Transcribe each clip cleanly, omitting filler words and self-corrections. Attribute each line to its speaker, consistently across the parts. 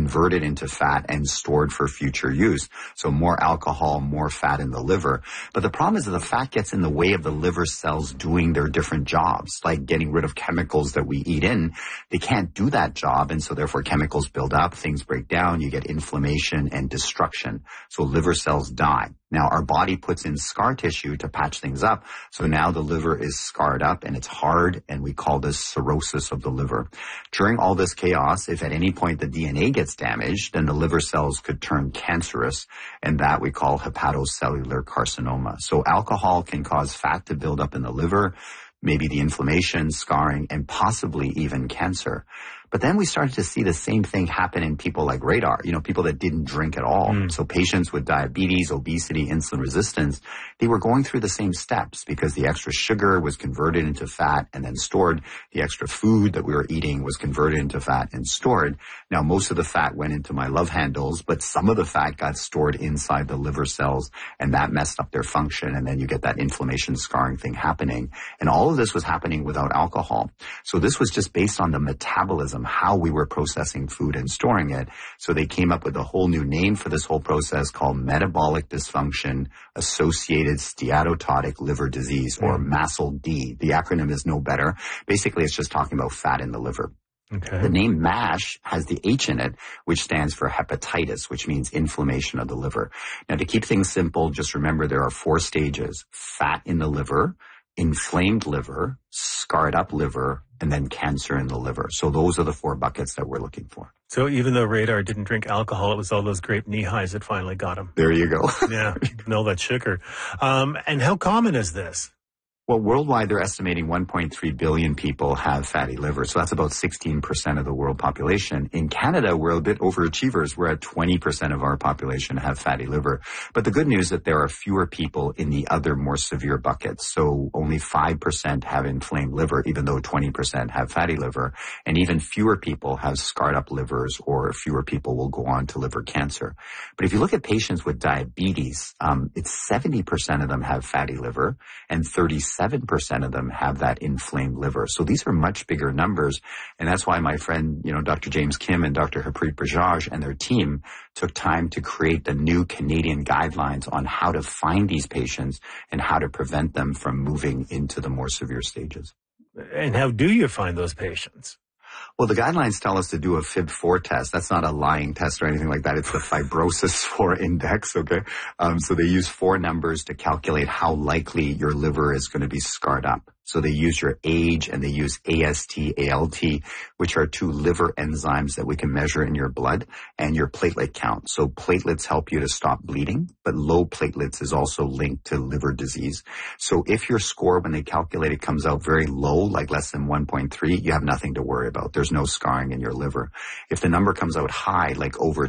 Speaker 1: converted into fat and stored for future use. So more alcohol, more fat in the liver. But the problem is that the fat gets in the way of the liver cells doing their different jobs, like getting rid of chemicals that we eat in. They can't do that job, and so therefore chemicals build up, things break down, you get inflammation and destruction. So liver cells die. Now, our body puts in scar tissue to patch things up. So now the liver is scarred up and it's hard, and we call this cirrhosis of the liver. During all this chaos, if at any point the DNA gets damaged, then the liver cells could turn cancerous, and that we call hepatocellular carcinoma. So alcohol can cause fat to build up in the liver, maybe the inflammation, scarring, and possibly even cancer. But then we started to see the same thing happen in people like Radar, people that didn't drink at all. So patients with diabetes, obesity, insulin resistance, they were going through the same steps because the extra sugar was converted into fat and then stored. The extra food that we were eating was converted into fat and stored. Now, most of the fat went into my love handles, but some of the fat got stored inside the liver cells, and that messed up their function. And then you get that inflammation scarring thing happening. And all of this was happening without alcohol. So this was just based on the metabolism, how we were processing food and storing it. So they came up with a whole new name for this whole process called metabolic dysfunction associated steatototic liver disease, or MASLD. The acronym is no better. Basically, it's just talking about fat in the liver.
Speaker 2: Okay.
Speaker 1: The name MASH has the H in it, which stands for hepatitis, which means inflammation of the liver. Now, to keep things simple, just remember there are 4 stages: fat in the liver, inflamed liver, scarred up liver, and then cancer in the liver. So those are the 4 buckets that we're looking for.
Speaker 2: So even though Radar didn't drink alcohol, it was all those grape knee highs that finally got him.
Speaker 1: There you go.
Speaker 2: Yeah, and all that sugar. And how common is this?
Speaker 1: Well, worldwide, they're estimating 1.3 billion people have fatty liver. So that's about 16% of the world population. In Canada, we're a bit overachievers. We're at 20% of our population have fatty liver. But the good news is that there are fewer people in the other more severe buckets. So only 5% have inflamed liver, even though 20% have fatty liver. And even fewer people have scarred up livers, or fewer people will go on to liver cancer. But if you look at patients with diabetes, it's 70% of them have fatty liver, and 37% of them have that inflamed liver. So these are much bigger numbers. And that's why my friend, Dr. James Kim and Dr. Harpreet Bajaj and their team took time to create the new Canadian guidelines on how to find these patients and how to prevent them from moving into the more severe stages.
Speaker 2: And how do you find those patients?
Speaker 1: Well, the guidelines tell us to do a FIB-4 test. That's not a lying test or anything like that. It's the fibrosis 4 index, okay? So they use 4 numbers to calculate how likely your liver is going to be scarred up. So they use your age, and they use AST, ALT, which are 2 liver enzymes that we can measure in your blood, and your platelet count. So platelets help you to stop bleeding, but low platelets is also linked to liver disease. So if your score, when they calculate it, comes out very low, like less than 1.3, you have nothing to worry about. There's no scarring in your liver. If the number comes out high, like over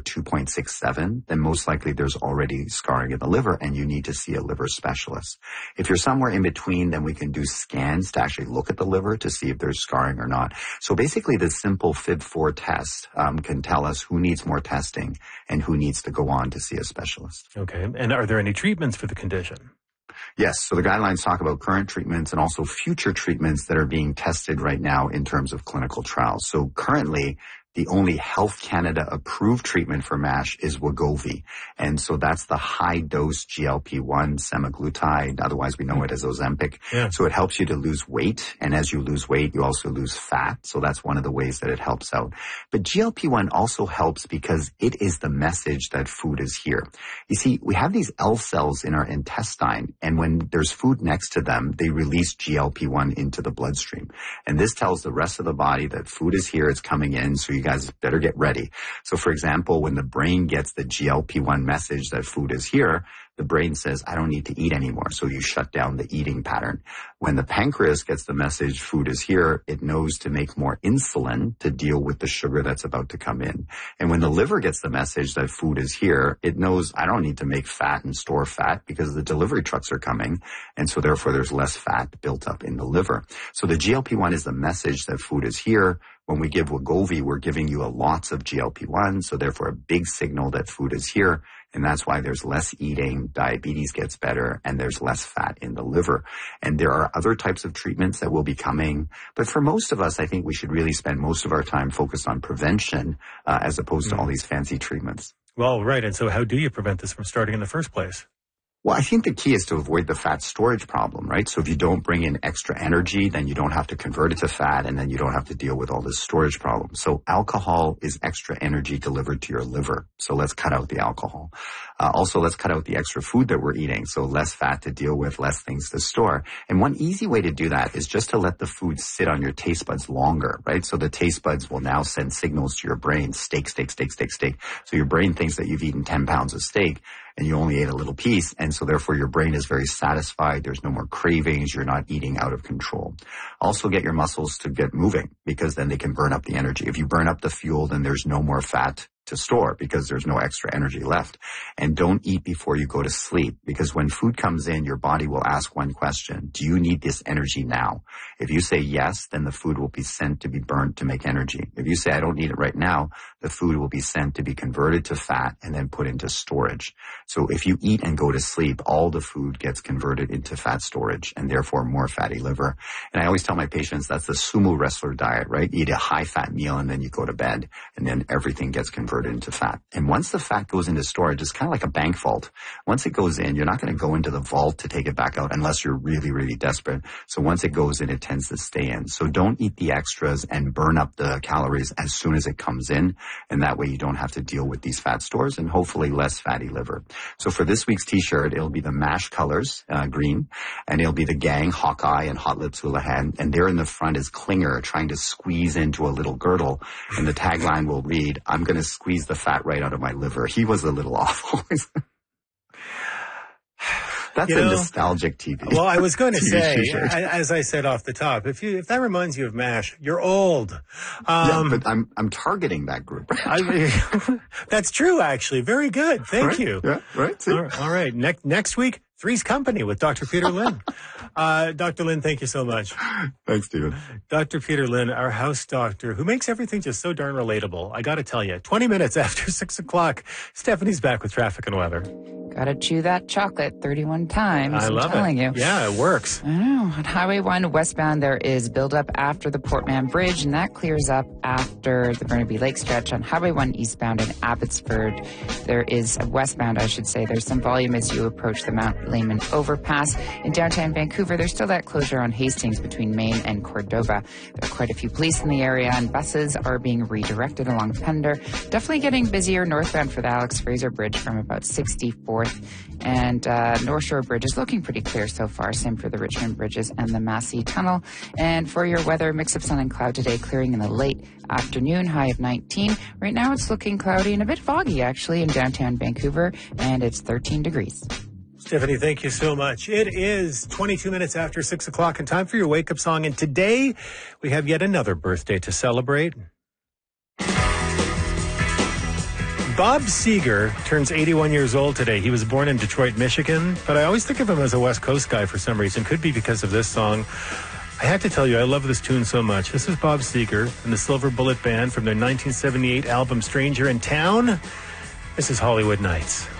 Speaker 1: 2.67, then most likely there's already scarring in the liver, and you need to see a liver specialist. If you're somewhere in between, then we can do scans to actually look at the liver to see if there's scarring or not. So basically, the simple FIB-4 test can tell us who needs more testing and who needs to go on to see a specialist.
Speaker 2: Okay. And are there any treatments for the condition?
Speaker 1: Yes. So the guidelines talk about current treatments and also future treatments that are being tested right now in terms of clinical trials. So currently, the only Health Canada approved treatment for MASH is Wegovy. And so that's the high dose GLP-1 semaglutide. Otherwise, we know it as Ozempic.
Speaker 2: Yeah.
Speaker 1: So it helps you to lose weight. And as you lose weight, you also lose fat. So that's one of the ways that it helps out. But GLP-1 also helps because it is the message that food is here. You see, we have these L cells in our intestine, and when there's food next to them, they release GLP-1 into the bloodstream. And this tells the rest of the body that food is here, it's coming in, so you guys better get ready. So for example, when the brain gets the GLP-1 message that food is here, the brain says, I don't need to eat anymore. So you shut down the eating pattern. When the pancreas gets the message food is here, it knows to make more insulin to deal with the sugar that's about to come in. And when the liver gets the message that food is here, it knows I don't need to make fat and store fat because the delivery trucks are coming. And so therefore there's less fat built up in the liver. So the GLP-1 is the message that food is here. When we give Wegovy, we're giving you lots of GLP-1, so therefore a big signal that food is here. And that's why there's less eating, diabetes gets better, and there's less fat in the liver. And there are other types of treatments that will be coming. But for most of us, I think we should really spend most of our time focused on prevention as opposed to all these fancy treatments.
Speaker 2: Well, right. And so how do you prevent this from starting in the first place?
Speaker 1: Well, I think the key is to avoid the fat storage problem, right? So if you don't bring in extra energy, then you don't have to convert it to fat, and then you don't have to deal with all this storage problem. So alcohol is extra energy delivered to your liver. So let's cut out the alcohol. Also, let's cut out the extra food that we're eating. So less fat to deal with, less things to store. And one easy way to do that is just to let the food sit on your taste buds longer, right? So the taste buds will now send signals to your brain, steak, steak, steak, steak, steak. So your brain thinks that you've eaten 10 pounds of steak, and you only ate a little piece, and so therefore your brain is very satisfied. There's no more cravings. You're not eating out of control. Also get your muscles to get moving, because then they can burn up the energy. If you burn up the fuel, then there's no more fat to store because there's no extra energy left. And don't eat before you go to sleep, because when food comes in, your body will ask one question: do you need this energy now? If you say yes, then the food will be sent to be burnt to make energy. If you say I don't need it right now, the food will be sent to be converted to fat and then put into storage. So if you eat and go to sleep, all the food gets converted into fat storage and therefore more fatty liver. And I always tell my patients that's the sumo wrestler diet, right? Eat a high fat meal and then you go to bed, and then everything gets converted into fat. And once the fat goes into storage, it's kind of like a bank vault. Once it goes in, you're not going to go into the vault to take it back out unless you're really, really desperate. So once it goes in, it tends to stay in. So don't eat the extras and burn up the calories as soon as it comes in. And that way you don't have to deal with these fat stores and hopefully less fatty liver. So for this week's t-shirt, it'll be the MASH colors, green, and it'll be the gang, Hawkeye and Hot Lips Houlihan. And there in the front is Klinger trying to squeeze into a little girdle. And the tagline will read, I'm going to squeeze the fat right out of my liver. He was a little awful. That's a nostalgic TV.
Speaker 2: Well, I was going to say, as I said off the top, if that reminds you of MASH, you're old.
Speaker 1: Yeah, but I'm targeting that group.
Speaker 2: That's true, actually. Very good. Thank you.
Speaker 1: Yeah, right.
Speaker 2: All right. Next week, Three's Company with Dr. Peter Lynn. Dr. Lynn, thank you so much.
Speaker 1: Thanks, Stephen.
Speaker 2: Dr. Peter Lynn, our house doctor, who makes everything just so darn relatable. I got to tell you, 20 minutes after 6 o'clock, Stephanie's back with traffic and weather.
Speaker 3: Got to chew that chocolate 31 times.
Speaker 2: I love it.
Speaker 3: I'm telling you.
Speaker 2: Yeah, it works.
Speaker 3: I know. On Highway 1 westbound, there is buildup after the Portman Bridge, and that clears up after the Burnaby Lake stretch. On Highway 1 eastbound in Abbotsford, there is westbound, I should say. There's some volume as you approach the Mount Lehman overpass. In downtown Vancouver, there's still that closure on Hastings between Maine and Cordova. There are quite a few police in the area, and buses are being redirected along Pender. Definitely getting busier northbound for the Alex Fraser Bridge from about 64th. And North Shore Bridge is looking pretty clear so far. Same for the Richmond Bridges and the Massey Tunnel. And for your weather, mix of sun and cloud today, clearing in the late afternoon, high of 19. Right now it's looking cloudy and a bit foggy, actually, in downtown Vancouver, and it's 13 degrees.
Speaker 2: Stephanie, thank you so much. It is 22 minutes after 6 o'clock and time for your wake-up song. And today we have yet another birthday to celebrate. Bob Seger turns 81 years old today. He was born in Detroit, Michigan, but I always think of him as a West Coast guy for some reason. Could be because of this song. I have to tell you, I love this tune so much. This is Bob Seger and the Silver Bullet Band from their 1978 album Stranger in Town. This is Hollywood Nights.